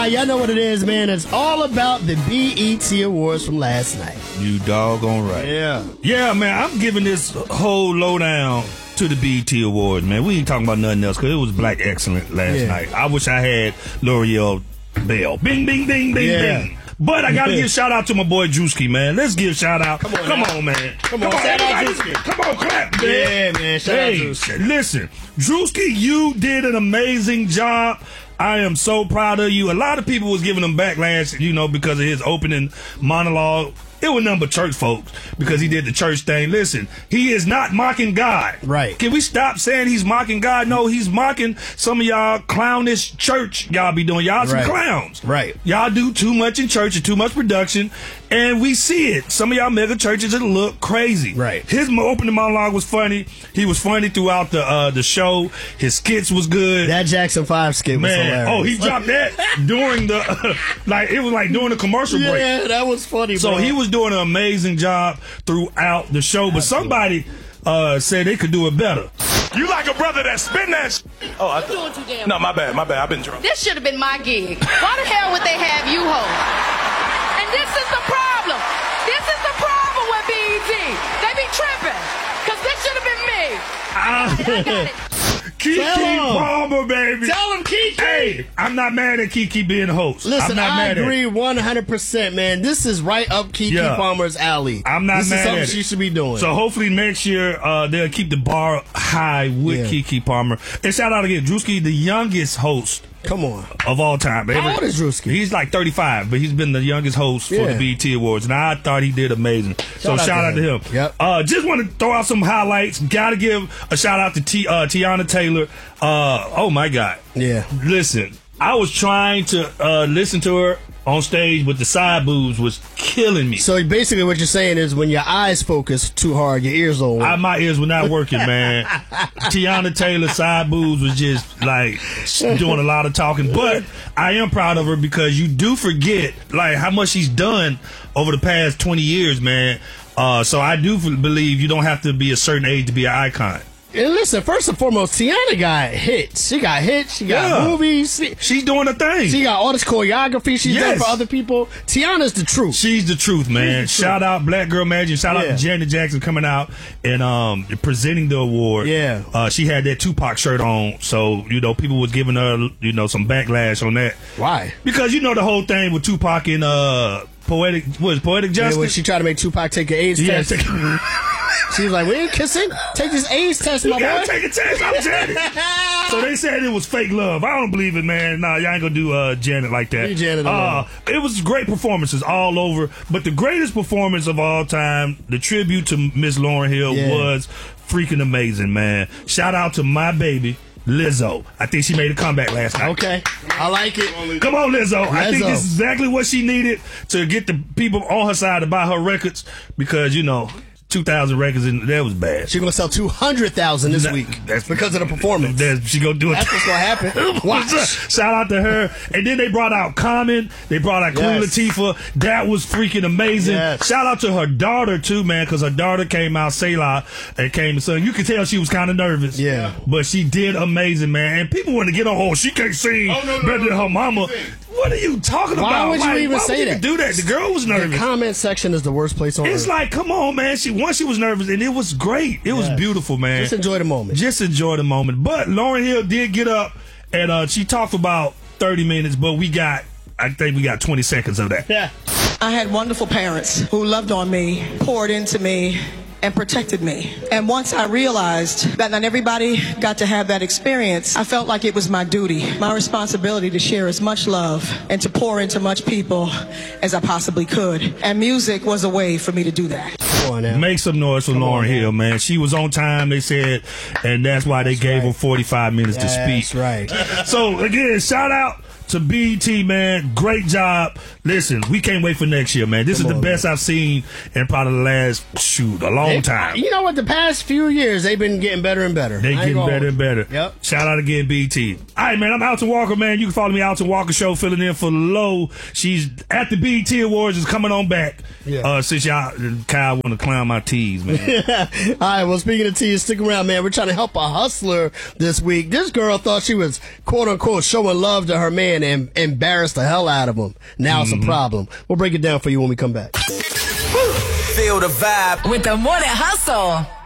y'all know what it is, man. It's all about the BET Awards from last night. You doggone right. Yeah, man, I'm giving this whole lowdown to the BET Awards, man. We ain't talking about nothing else because it was Black Excellence last night. I wish I had L'Oreal Bell. Bing, bing, bing, bing, bing. But I gotta give a shout out to my boy Drewski, man. Let's give a shout out. Come on, man. Come on, shout out Drewski. Come on, clap, man. Yeah, man. Shout out Drewski. Listen, Drewski, you did an amazing job. I am so proud of you. A lot of people was giving him backlash, because of his opening monologue. It was nothing but church folks because he did the church thing. Listen, he is not mocking God. Right. Can we stop saying he's mocking God? No, he's mocking some of y'all clownish church y'all be doing. Y'all some clowns. Right. Y'all do too much in church and too much production, and we see it. Some of y'all mega churches that look crazy. Right. His opening monologue was funny. He was funny throughout the show. His skits was good. That Jackson 5 skit was hilarious. Oh, he dropped that during the it was like during the commercial break. Yeah, that was funny, So bro. he was doing an amazing job throughout the show, but somebody said they could do it better. You like a brother that spin that Oh, You're doing too damn No, my bad. I've been drunk. This should have been my gig. Why the hell would they have you host? And this is the problem. This is the problem with BET. They be tripping. Because this should have been me. I got it. Kiki Palmer, baby. Tell him, Kiki. Hey, I'm not mad at Kiki being the host. Listen, I agree 100%, man. This is right up Kiki Palmer's alley. I'm not this mad is something at it. she should be doing. So hopefully next year they'll keep the bar high with Kiki Palmer. And shout out again, Drewski, the youngest host. Come on. Of all time. How old is Drewski? He's like 35, but he's been the youngest host for the BET Awards, and I thought he did amazing. Shout out to him. Yep. Just want to throw out some highlights. Got to give a shout out to Tiana Taylor. Oh, my God. Yeah. Listen, I was trying to listen to her on stage, but the side boobs was killing me. So basically what you're saying is when your eyes focus too hard, your ears don't work. My ears were not working, man. Tiana Taylor side boobs was just like doing a lot of talking. But I am proud of her because you do forget like how much she's done over the past 20 years, man. So I do believe you don't have to be a certain age to be an icon. And listen, first and foremost, Tiana got hits. She got hits. She got movies. She's doing her thing. She got all this choreography she's done for other people. Tiana's the truth. She's the truth, man. Shout out Black Girl Magic. Shout out to Janet Jackson coming out and presenting the award. Yeah. She had that Tupac shirt on, so people was giving her some backlash on that. Why? Because the whole thing with Tupac and Poetic Justice. Yeah, when she tried to make Tupac take an AIDS test. She was like, we ain't kissing. Take this AIDS test, my boy. Take a test. I'm Janet. So they said it was fake love. I don't believe it, man. Nah, y'all ain't gonna do Janet like that. Janet it was great performances all over. But the greatest performance of all time, the tribute to Miss Lauryn Hill was freaking amazing, man. Shout out to my baby, Lizzo. I think she made a comeback last night. Okay. I like it. Come on, Lizzo. I think this is exactly what she needed to get the people on her side to buy her records because, 2,000 records and that was bad. She's gonna sell 200,000 this week. That's because of the performance. She gonna do it. That's what's gonna happen. Watch. Shout out to her. And then they brought out Common. They brought out Queen Latifah. That was freaking amazing. Shout out to her daughter too, man, because her daughter came out, Selah, and came and sung. You could tell she was kind of nervous. Yeah. But she did amazing, man. And people want to get on. She can't sing better than her mama. What are you talking about? Why would you even say that? Do that? The girl was nervous. The comment section is the worst place on earth. It's like, come on, man. She was nervous, and it was great. It was beautiful, man. Just enjoy the moment. But Lauryn Hill did get up, and she talked for about 30 minutes, but I think we got 20 seconds of that. Yeah. I had wonderful parents who loved on me, poured into me, and protected me. And once I realized that not everybody got to have that experience, I felt like it was my duty, my responsibility to share as much love and to pour into much people as I possibly could. And music was a way for me to do that. Make some noise for Lauryn Hill, man. She was on time, they said, and that's why they gave her 45 minutes to speak. That's right. So, again, shout out to BET, man. Great job. Listen, we can't wait for next year, man. This is the best I've seen in probably the last, a long time. You know what? The past few years, they've been getting better and better. They getting better and better. Yep. Shout out again, BET. All right, man. I'm Alton Walker, man. You can follow me, Alton Walker Show, filling in for Lo. She's at the BET Awards, is coming on back. Yeah. Since Kyle want to clown my tees, man. All right, well, speaking of tees, stick around, man. We're trying to help a hustler this week. This girl thought she was, quote unquote, showing love to her man man and embarrassed the hell out of him. Now it's a problem. We'll break it down for you when we come back. Feel the vibe with the Morning Hustle.